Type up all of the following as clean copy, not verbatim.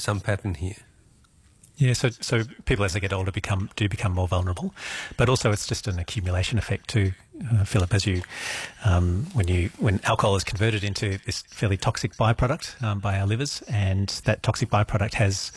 some pattern here. Yeah, so people as they get older become more vulnerable, but also it's just an accumulation effect too, Philip. As when alcohol is converted into this fairly toxic byproduct by our livers, and that toxic byproduct has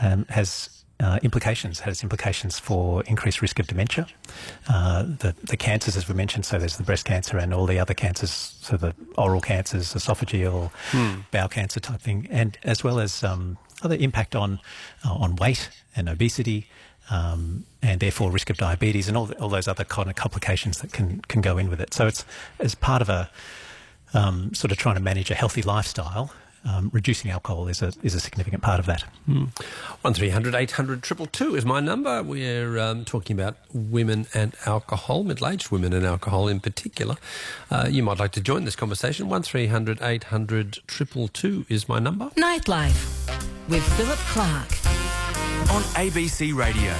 implications for increased risk of dementia, the cancers, as we mentioned. So there's the breast cancer and all the other cancers, so the oral cancers, esophageal, bowel cancer type thing, and as well as other impact on weight and obesity, and therefore risk of diabetes and all those other kind of complications that can go in with it. So it's as part of a sort of trying to manage a healthy lifestyle. Reducing alcohol is a significant part of that. 1300 800 222 is my number. We're talking about women and alcohol, middle-aged women and alcohol in particular. You might like to join this conversation. 1300 800 222 is my number. Nightlife with Philip Clark on ABC Radio.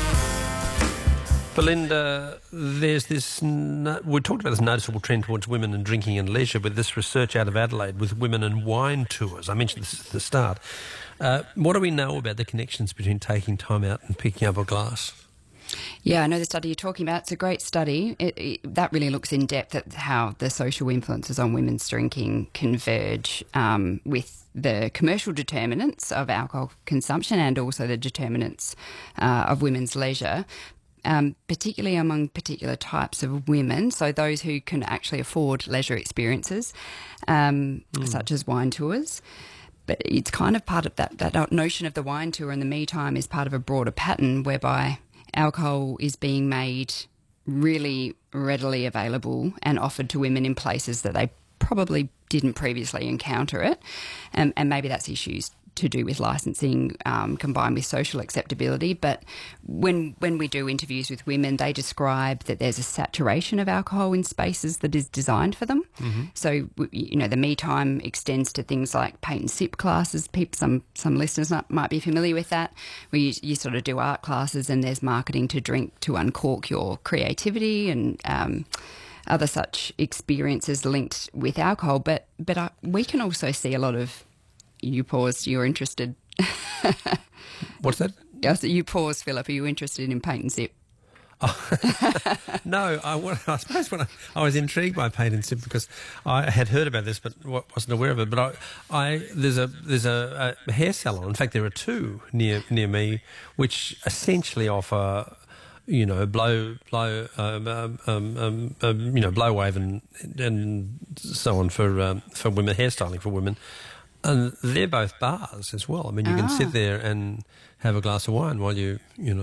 Belinda, there's this. We talked about this noticeable trend towards women and drinking and leisure with this research out of Adelaide with women and wine tours. I mentioned this at the start. What do we know about the connections between taking time out and picking up a glass? Yeah, I know the study you're talking about. It's a great study. That really looks in depth at how the social influences on women's drinking converge with the commercial determinants of alcohol consumption and also the determinants of women's leisure. Particularly among particular types of women, so those who can actually afford leisure experiences, such as wine tours. But it's kind of part of that notion of the wine tour and the me time is part of a broader pattern whereby alcohol is being made really readily available and offered to women in places that they probably didn't previously encounter it. And maybe that's issues to do with licensing combined with social acceptability. But when we do interviews with women, they describe that there's a saturation of alcohol in spaces that is designed for them. Mm-hmm. So, the me time extends to things like paint and sip classes. Some listeners might be familiar with that, where you sort of do art classes and there's marketing to drink to uncork your creativity and other such experiences linked with alcohol. But we can also see a lot of. You paused. You're interested. What's that? You paused, Philip. Are you interested in paint and sip? No, I suppose when I was intrigued by paint and sip because I had heard about this but wasn't aware of it. But there's a hair salon. In fact, there are two near me, which essentially offer. Blow wave and so on for women, hairstyling for women. And they're both bars as well. I mean, you can sit there and have a glass of wine while you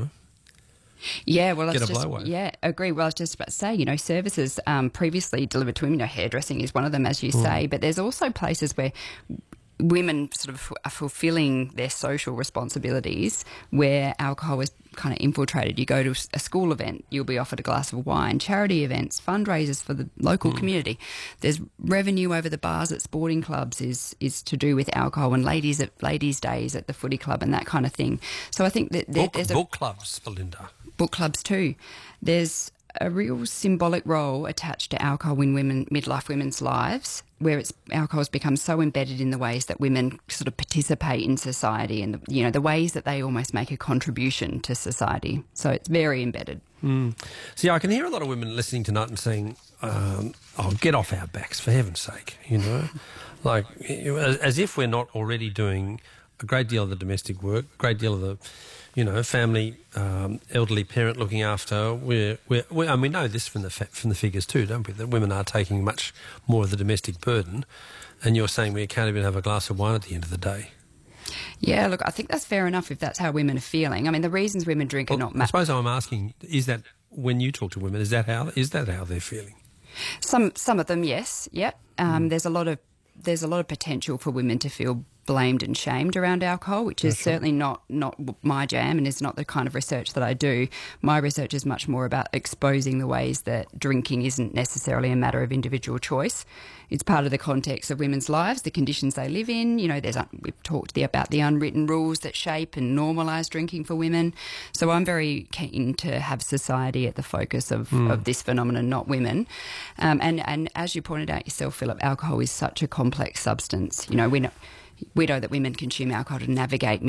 Yeah, well, get a blowaway. Yeah, agree. Well, I was just about to say, services previously delivered to women, hairdressing is one of them, as you say, but there's also places where women sort of are fulfilling their social responsibilities where alcohol is kind of infiltrated. You go to a school event, you'll be offered a glass of wine, charity events, fundraisers for the local community. There's revenue over the bars at sporting clubs is to do with alcohol, and ladies days at the footy club and that kind of thing. So I think that there's book clubs, Belinda. Book clubs too. There's a real symbolic role attached to alcohol in midlife women's lives, where alcohol has become so embedded in the ways that women sort of participate in society and the ways that they almost make a contribution to society. So it's very embedded. See, I can hear a lot of women listening tonight and saying, get off our backs, for heaven's sake, like as if we're not already doing a great deal of the domestic work, a great deal of the family, elderly parent looking after. And we know this from the figures too, don't we? That women are taking much more of the domestic burden, and you're saying we can't even have a glass of wine at the end of the day. Yeah, look, I think that's fair enough if that's how women are feeling. I mean, the reasons women drink are not. I suppose I'm asking: is that when you talk to women? Is that how they're feeling? Some of them, yes, yep. There's a lot of potential for women to feel blamed and shamed around alcohol, which is certainly not my jam and is not the kind of research that I do. My research is much more about exposing the ways that drinking isn't necessarily a matter of individual choice. It's part of the context of women's lives, the conditions they live in. We've talked about the unwritten rules that shape and normalise drinking for women. So I'm very keen to have society at the focus of this phenomenon, not women. And as you pointed out yourself, Philip, alcohol is such a complex substance. We know that women consume alcohol to navigate